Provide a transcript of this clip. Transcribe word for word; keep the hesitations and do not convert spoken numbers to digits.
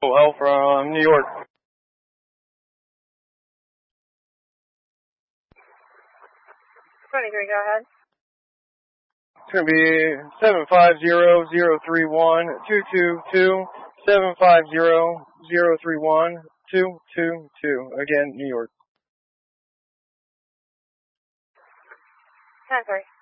L from New York. twenty-three, go ahead. It's going to be seven five zero zero three one two two two, seven five zero zero three one two two two. Again, New York. ten three.